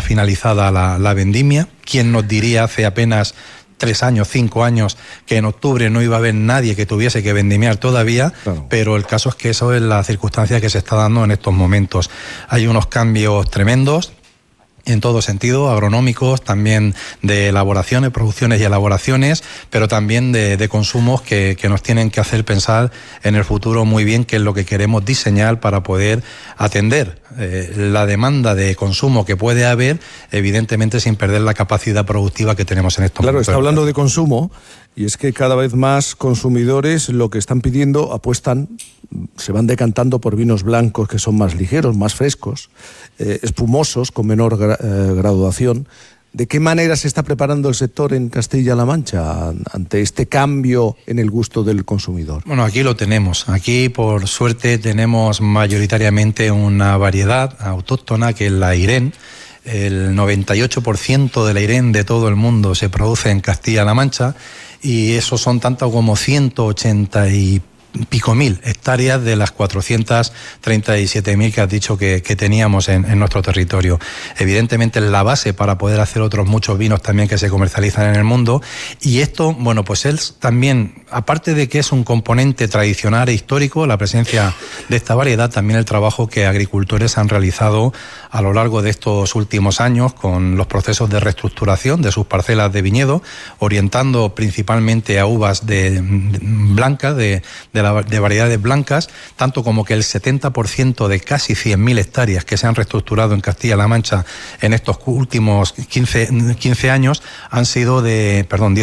finalizada la vendimia. ¿Quién nos diría hace apenas 3 años, 5 años, que en octubre no iba a haber nadie que tuviese que vendimiar todavía? Claro. Pero el caso es que eso es la circunstancia que se está dando en estos momentos. Hay unos cambios tremendos en todo sentido, agronómicos, también de elaboraciones, producciones y elaboraciones, pero también de consumos que nos tienen que hacer pensar en el futuro muy bien qué es lo que queremos diseñar para poder atender la demanda de consumo que puede haber, evidentemente sin perder la capacidad productiva que tenemos en estos momentos. Claro, está hablando de consumo, y es que cada vez más consumidores lo que están pidiendo, apuestan, se van decantando por vinos blancos que son más ligeros, más frescos, espumosos, con menor graduación. ¿De qué manera se está preparando el sector en Castilla-La Mancha ante este cambio en el gusto del consumidor? Bueno, aquí lo tenemos. Aquí, por suerte, tenemos mayoritariamente una variedad autóctona que es la Irene. El 98% de la Irene de todo el mundo se produce en Castilla-La Mancha, y eso son tanto como 180 y pico mil hectáreas de las 437.000 que has dicho que teníamos en nuestro territorio. Evidentemente es la base para poder hacer otros muchos vinos también que se comercializan en el mundo, y esto, bueno, pues es también, aparte de que es un componente tradicional e histórico, la presencia de esta variedad, también el trabajo que agricultores han realizado a lo largo de estos últimos años con los procesos de reestructuración de sus parcelas de viñedo, orientando principalmente a uvas blancas, de variedades blancas, tanto como que el 70% de casi 100.000 hectáreas que se han reestructurado en Castilla-La Mancha en estos últimos 10 años han sido de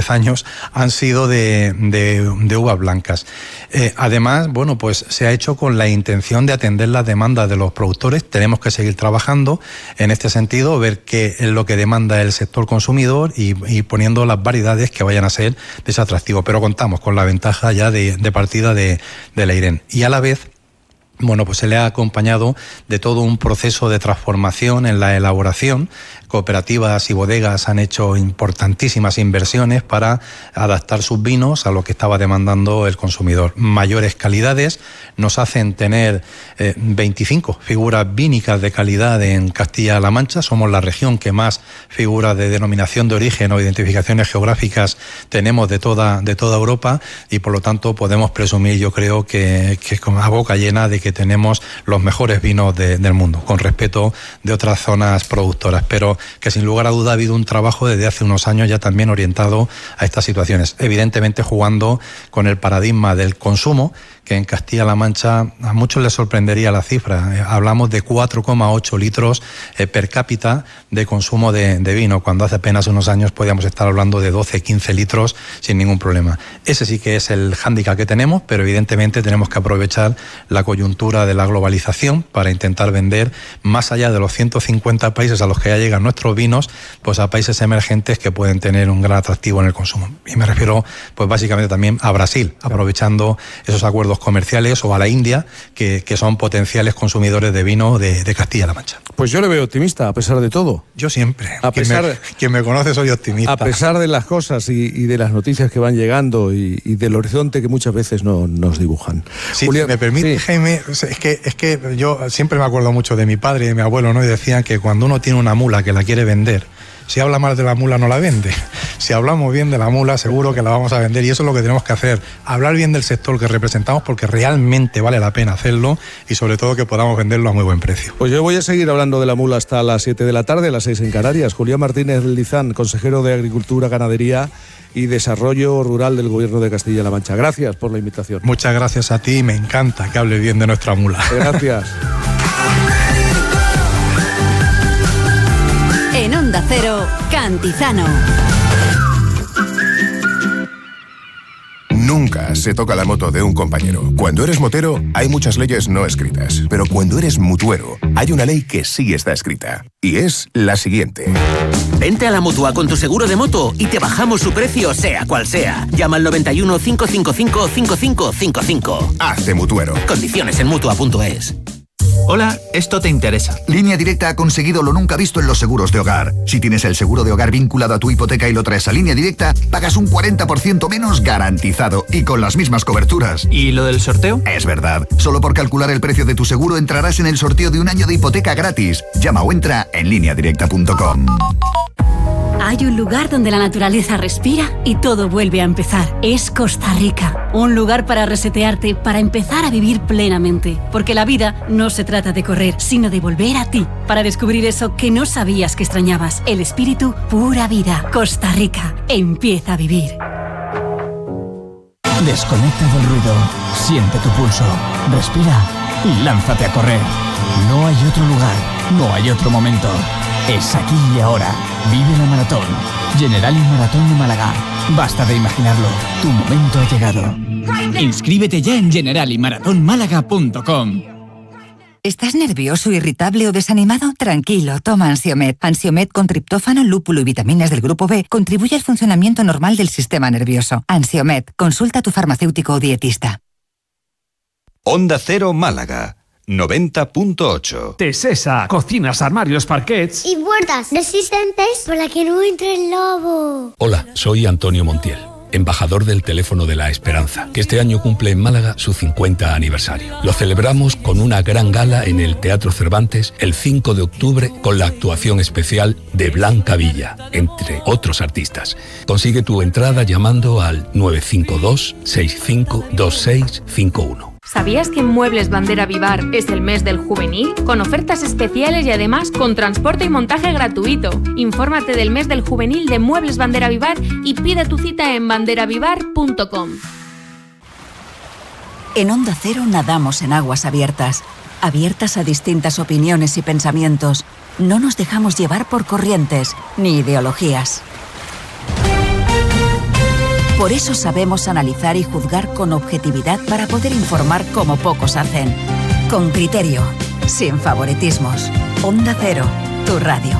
uvas blancas. Además, bueno, pues se ha hecho con la intención de atender las demandas de los productores. Tenemos que seguir trabajando en este sentido, ver qué es lo que demanda el sector consumidor y poniendo las variedades que vayan a ser de ese atractivo. Pero contamos con la ventaja ya de partida de la Irene. Y a la vez, bueno, pues se le ha acompañado de todo un proceso de transformación en la elaboración. Cooperativas y bodegas han hecho importantísimas inversiones para adaptar sus vinos a lo que estaba demandando el consumidor. Mayores calidades nos hacen tener 25 figuras vínicas de calidad en Castilla-La Mancha. Somos la región que más figuras de denominación de origen o identificaciones geográficas tenemos de toda Europa, y por lo tanto podemos presumir, yo creo que con la boca llena de que tenemos los mejores vinos del mundo, con respeto de otras zonas productoras, pero que sin lugar a duda ha habido un trabajo desde hace unos años ya también orientado a estas situaciones, evidentemente jugando con el paradigma del consumo, que en Castilla-La Mancha a muchos les sorprendería la cifra. Hablamos de 4,8 litros per cápita de consumo de vino, cuando hace apenas unos años podíamos estar hablando de 12, 15 litros sin ningún problema. Ese sí que es el hándicap que tenemos, pero evidentemente tenemos que aprovechar la coyuntura de la globalización para intentar vender más allá de los 150 países a los que ya llegan nuestros vinos, pues a países emergentes que pueden tener un gran atractivo en el consumo. Y me refiero pues básicamente también a Brasil, aprovechando esos acuerdos comerciales, o a la India, que son potenciales consumidores de vino de Castilla-La Mancha. Pues yo le veo optimista, a pesar de todo. Yo siempre. Quien me conoce, soy optimista. A pesar de las cosas y de las noticias que van llegando y del horizonte que muchas veces no nos dibujan. Sí, Julián, me permite, sí. Jaime, es que yo siempre me acuerdo mucho de mi padre y de mi abuelo, ¿no? Y decían que cuando uno tiene una mula que la quiere vender, si habla mal de la mula no la vende. Si hablamos bien de la mula, seguro que la vamos a vender, y eso es lo que tenemos que hacer, hablar bien del sector que representamos, porque realmente vale la pena hacerlo, y sobre todo que podamos venderlo a muy buen precio. Pues yo voy a seguir hablando de la mula hasta las 7 de la tarde, las 6 en Canarias. Julián Martínez Lizán, consejero de Agricultura, Ganadería y Desarrollo Rural del Gobierno de Castilla-La Mancha. Gracias por la invitación. Muchas gracias a ti, me encanta que hables bien de nuestra mula. Gracias. En Onda Cero, Cantizano. Nunca se toca la moto de un compañero. Cuando eres motero, hay muchas leyes no escritas. Pero cuando eres mutuero, hay una ley que sí está escrita. Y es la siguiente. Vente a la Mutua con tu seguro de moto y te bajamos su precio, sea cual sea. Llama al 91 555 5555. Hazte mutuero. Condiciones en Mutua.es. Hola, esto te interesa. Línea Directa ha conseguido lo nunca visto en los seguros de hogar. Si tienes el seguro de hogar vinculado a tu hipoteca y lo traes a Línea Directa, pagas un 40% menos garantizado y con las mismas coberturas. ¿Y lo del sorteo? Es verdad. Solo por calcular el precio de tu seguro entrarás en el sorteo de un año de hipoteca gratis. Llama o entra en lineadirecta.com. Hay un lugar donde la naturaleza respira y todo vuelve a empezar. Es Costa Rica. Un lugar para resetearte, para empezar a vivir plenamente. Porque la vida no se trata de correr, sino de volver a ti. Para descubrir eso que no sabías que extrañabas. El espíritu pura vida. Costa Rica. Empieza a vivir. Desconecta del ruido. Siente tu pulso. Respira y lánzate a correr. No hay otro lugar. No hay otro momento. Es aquí y ahora. Vive la maratón. Generali Maratón de Málaga. Basta de imaginarlo. Tu momento ha llegado. Inscríbete ya en generaliMaratónmálaga.com. ¿Estás nervioso, irritable o desanimado? Tranquilo, toma Ansiomed. Ansiomed con triptófano, lúpulo y vitaminas del grupo B contribuye al funcionamiento normal del sistema nervioso. Ansiomed, consulta a tu farmacéutico o dietista. Onda Cero Málaga 90.8. Tesesa, cocinas, armarios, parquets y puertas resistentes para que no entre el lobo. Hola, soy Antonio Montiel, embajador del Teléfono de la Esperanza, que este año cumple en Málaga su 50 aniversario. Lo celebramos con una gran gala en el Teatro Cervantes el 5 de octubre con la actuación especial de Blanca Villa, entre otros artistas. Consigue tu entrada llamando al 952 652651. ¿Sabías que en Muebles Bandera Vivar es el mes del juvenil? Con ofertas especiales y además con transporte y montaje gratuito. Infórmate del mes del juvenil de Muebles Bandera Vivar y pide tu cita en banderavivar.com. En Onda Cero nadamos en aguas abiertas. Abiertas a distintas opiniones y pensamientos. No nos dejamos llevar por corrientes ni ideologías. Por eso sabemos analizar y juzgar con objetividad para poder informar como pocos hacen. Con criterio, sin favoritismos. Onda Cero, tu radio.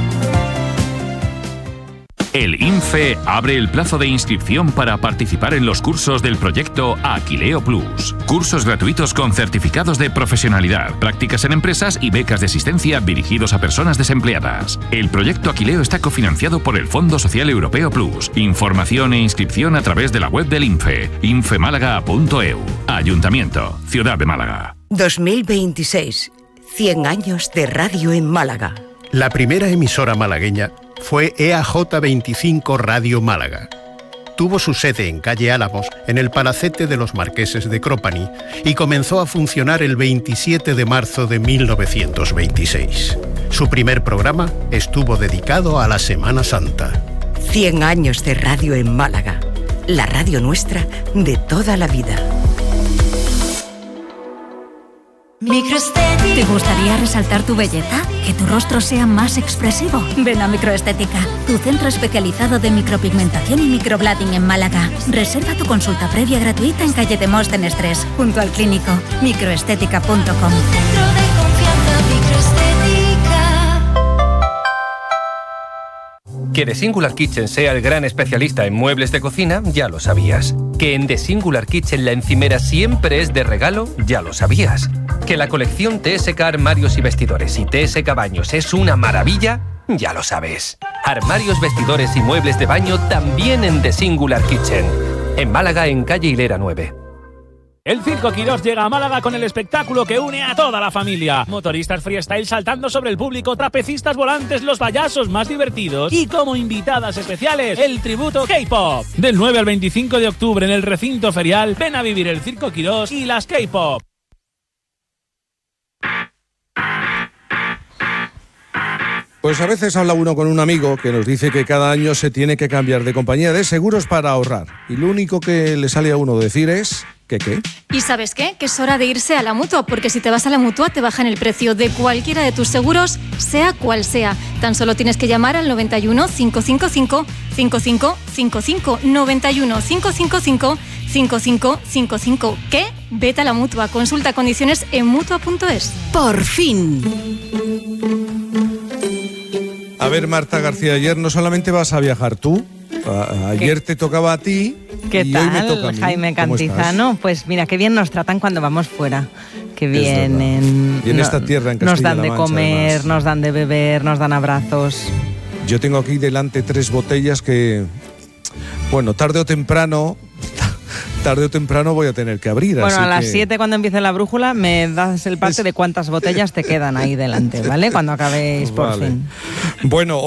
El INFE abre el plazo de inscripción para participar en los cursos del proyecto Aquileo Plus. Cursos gratuitos con certificados de profesionalidad, prácticas en empresas y becas de asistencia dirigidos a personas desempleadas. El proyecto Aquileo está cofinanciado por el Fondo Social Europeo Plus. Información e inscripción a través de la web del INFE, infemálaga.eu. Ayuntamiento, Ciudad de Málaga. 2026. 100 años de radio en Málaga. La primera emisora malagueña fue EAJ25 Radio Málaga. Tuvo su sede en calle Álamos, en el Palacete de los Marqueses de Cropani, y comenzó a funcionar el 27 de marzo de 1926. Su primer programa estuvo dedicado a la Semana Santa. 100 años de radio en Málaga. La radio nuestra de toda la vida. Microestética. ¿Te gustaría resaltar tu belleza? ¿Que tu rostro sea más expresivo? Ven a Microestética, tu centro especializado de micropigmentación y microblading en Málaga. Reserva tu consulta previa gratuita en calle Demóstenes 3, junto al Clínico. Microestética.com. Que The Singular Kitchen sea el gran especialista en muebles de cocina, ya lo sabías. Que en The Singular Kitchen la encimera siempre es de regalo, ya lo sabías. Que la colección TSK Armarios y Vestidores y TSK Baños es una maravilla, ya lo sabes. Armarios, vestidores y muebles de baño también en The Singular Kitchen. En Málaga, en calle Hilera 9. El Circo Quirós llega a Málaga con el espectáculo que une a toda la familia. Motoristas freestyle saltando sobre el público, trapecistas volantes, los payasos más divertidos y como invitadas especiales, el tributo K-Pop. Del 9 al 25 de octubre en el recinto ferial, ven a vivir el Circo Quirós y las K-Pop. Pues a veces habla uno con un amigo que nos dice que cada año se tiene que cambiar de compañía de seguros para ahorrar. Y lo único que le sale a uno decir es... ¿Qué? ¿Y sabes qué? Que es hora de irse a la Mutua, porque si te vas a la Mutua te bajan el precio de cualquiera de tus seguros, sea cual sea. Tan solo tienes que llamar al 91 555 5555 91 555 5555. ¿Qué? Vete a la Mutua. Consulta condiciones en Mutua.es. Por fin. A ver, Marta García, ayer no solamente vas a viajar tú, ayer te tocaba a ti. ¿Qué y tal, hoy me toca a mí. Jaime Cantizano? Pues mira, qué bien nos tratan cuando vamos fuera. que vienen. Y en esta tierra, en nos dan Castilla-La de Mancha, comer, además. nos dan de beber, nos dan abrazos. Yo tengo aquí delante 3 botellas que, bueno, tarde o temprano voy a tener que abrir. Bueno, así a las que... 7 cuando empiece la brújula me das el parte de cuántas botellas te quedan ahí delante, ¿vale? Cuando acabéis por fin. Bueno,